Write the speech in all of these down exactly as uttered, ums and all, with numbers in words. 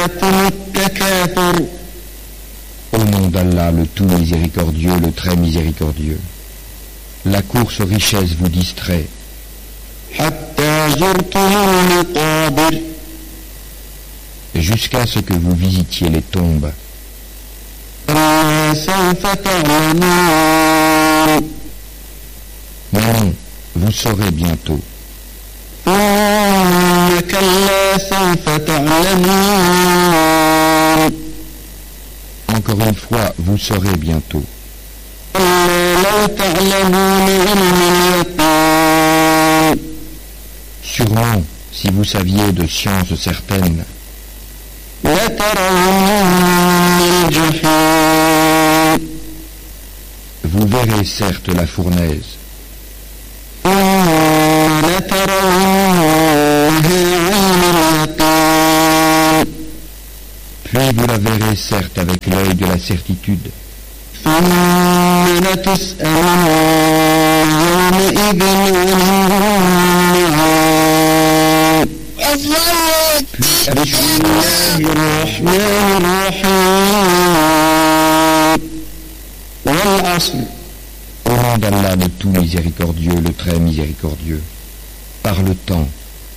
ألهاكم التكاثر. Au nom d'Allah, le tout miséricordieux, le très miséricordieux. La course aux richesses vous distrait. حتى زرتم المقابر. Jusqu'à ce que vous visitiez les tombes. كلا سوف تعلمون. Mais non, vous saurez bientôt. ثم كلا سوف تعلمون. Encore une fois, vous saurez bientôt. كلا لو تعلمون علم اليقين. Sûrement, si vous saviez de sciences certaines, لترون الجحيم. vous verrez certes la fournaise, ثم لترونها عين اليقين. puis vous la verrez certes avec l'œil de la certitude, ثم لتسألن يومئذ عن النعيم. بسم الله الرحمن الرحيم. والعصر. au nom d'Allah le tout miséricordieux, le très miséricordieux, par le temps,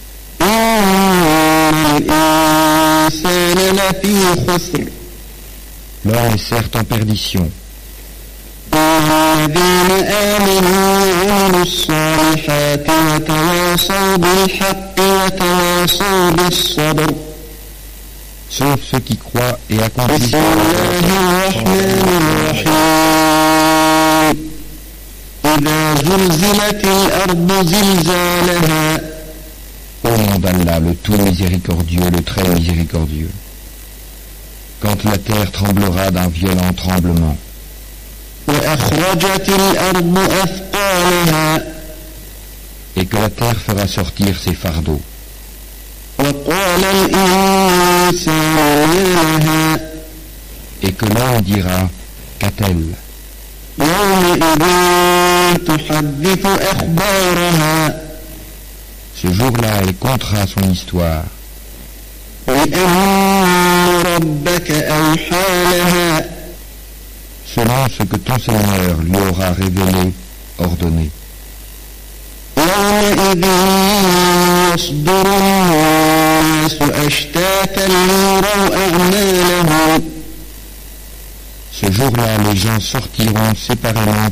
إن الإنسان لفي خسر. l'homme est certes en perdition, الذين آمنوا وعملوا الصالحات وتواصوا بالحق وتواصوا بالصبر. sauf ceux qui croient et accomplissent. بسم الله الرحمن الرحيم. إذا زلزلت الأرض زلزالها. Au nom d'Allah, le tout miséricordieux, le très miséricordieux, quand la terre tremblera d'un violent tremblement, وأخرجت الأرض أثقالها. et que la terre fera sortir ses fardeaux, وقال الإنسان ما لها. et que l'homme dira, qu'a-t-elle? يومئذ تحدث أخبارها. Ce jour-là, elle contera son histoire, بأن ربك أوحى لها. selon ce que ton Seigneur lui aura révélé, ordonné. يومئذ يصدر الناس أشتاتا ليروا أعمالهم. Ce jour-là, les gens sortiront séparément